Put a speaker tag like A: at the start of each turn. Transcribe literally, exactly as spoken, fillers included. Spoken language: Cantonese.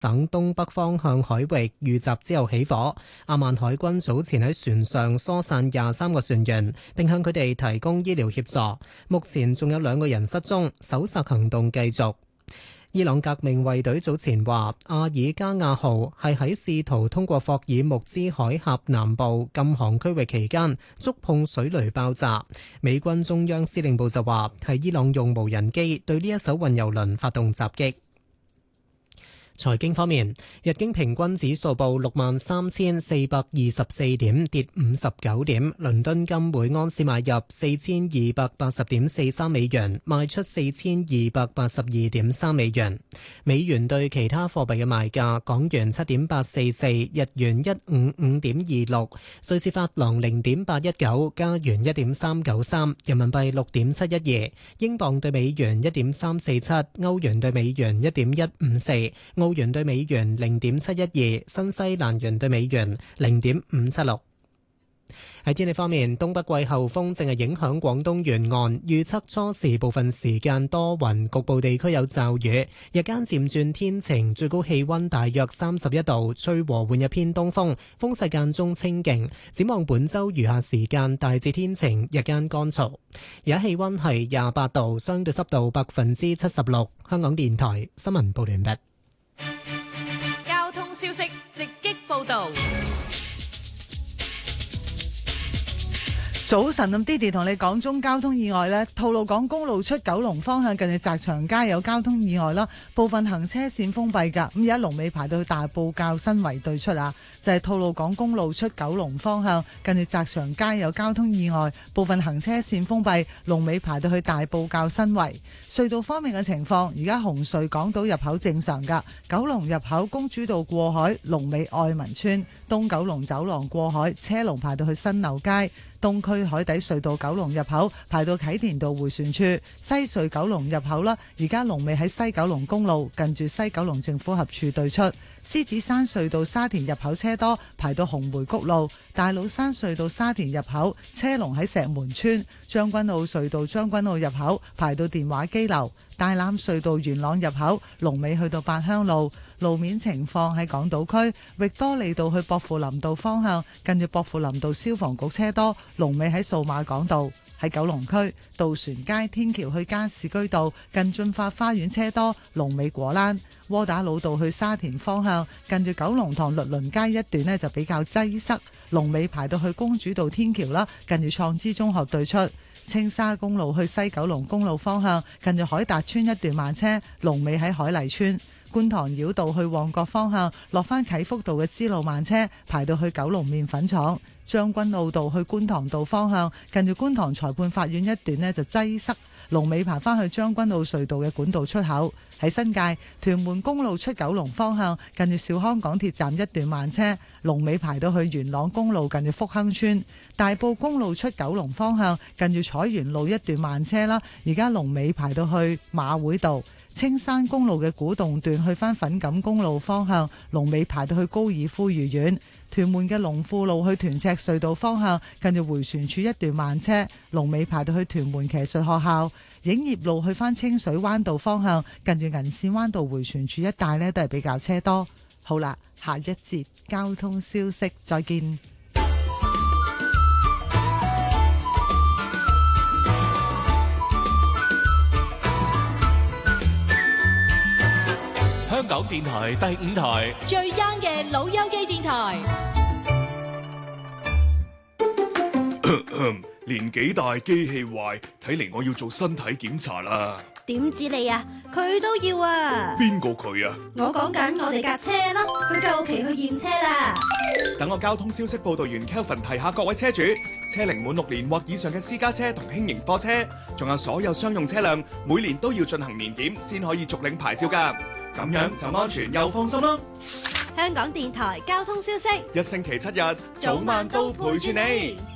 A: 省東北方向海域遇襲之後起火。阿曼海軍早前喺船上疏散廿三個船員，並向佢哋提供醫療協助。目前仲有兩個人失蹤，搜索行動繼續。伊朗革命衛隊早前話，阿爾加亞號係喺試圖通過霍爾木茲海峽南部禁航區域期間觸碰水雷爆炸。美軍中央司令部就話，係伊朗用無人機對呢一艘運油輪發動襲擊。財經方面，日經平均指數報六萬三千四百二十四點，跌五十九點。倫敦金每安士買入四千二百八十點四三美元，賣出四千二百八十二點三美元。美元對其他貨幣嘅賣價：港元七點八四四，日元一五五點二六，瑞士法郎零點八一九，加元一點三九三，人民幣六點七一二，英鎊對美元一點三四七，歐元對美元一點一五四，澳元對美元零點七一二，新西蘭元對美元零點五七六。喺天氣方面，東北季候風正係影響廣東沿岸，預測初時部分時間多雲，局部地區有驟雨，日間漸轉天晴，最高氣溫大約三十一度，吹和緩一偏東風，風勢間中清勁。展望本周餘下時間大致天晴，日間乾燥。而家氣溫係廿八度，相對濕度百分之七十六。香港電台新聞報完畢。
B: 交通消息直擊報道。
C: 早晨，咁 Didi 同你講中交通意外呢，吐露港公路出九龍方向近住澤祥街有交通意外啦，部分行車線封閉噶。咁而家龍尾排到去大埔滘新圍對出啊，就係、是、吐露港公路出九龍方向近住澤祥街有交通意外，部分行車線封閉，龍尾排到去大埔滘新圍。隧道方面嘅情況，而家紅隧港島入口正常噶，九龍入口公主道過海，龍尾愛民村，東九龍走廊過海，車龍排到去新樓街。東區海底隧道九龍入口排到啟田道迴旋處，西隧九龍入口啦，而家龍尾喺西九龍公路近住西九龍政府合署對出。獅子山隧道沙田入口車多，排到紅梅谷路。大老山隧道沙田入口車龍喺石門村。將軍澳隧道將軍澳入口排到電話機樓。大欖隧道元朗入口龍尾去到八鄉路。路面情況喺港島區域多利道去薄扶林道方向，近住薄扶林道消防局車多，龍尾喺數碼港道。喺九龍區渡船街天橋去加士居道近駿發花園車多，龍尾果欄。窩打老道去沙田方向近住九龍塘律倫街一段呢就比較擠塞，龍尾排到去公主道天橋啦，近住創知中學對出。青沙公路去西九龍公路方向近住海達村一段慢車，龍尾喺海麗村。觀塘繞道去旺角方向落返啟福道嘅支路慢車排到去九龍麵粉廠。將軍澳道去觀塘道方向近住觀塘裁判法院一段呢就擠塞，龍尾排返去將軍澳隧道嘅管道出口。喺新界屯門公路出九龍方向近住兆康港鐵站一段慢車，龍尾排到去元朗公路近住福亨村。大埔公路出九龍方向近住彩園路一段慢車啦，而家龍尾排到去馬會道。青山公路嘅古洞段去返粉錦公路方向，龍尾排到去高爾夫御苑。屯門嘅龍富路去屯赤隧道方向近住迴旋處一段慢車，龍尾排到去屯門騎術學校。影業路去返清水灣道方向近住銀線灣道迴旋處一帶呢都係比較車多。好啦，下一節交通消息再見。
D: 香港電台第五台
B: 最 young 嘅老友記電台。
E: 年紀大機器壞，睇嚟我要做身體檢查啦。
F: 點知你啊？佢都要啊！
E: 邊個佢啊？
F: 我講緊我哋架車啦，佢夠期去驗車啦。
G: 等我交通消息報道員 Kelvin 提下各位車主，車齡滿六年或以上嘅私家車同輕型貨車，仲有所有商用車輛，每年都要進行年檢先可以續領牌照㗎。咁樣就安全又放心啦。
F: 香港電台交通消息，
G: 一星期七日，早晚都陪住你。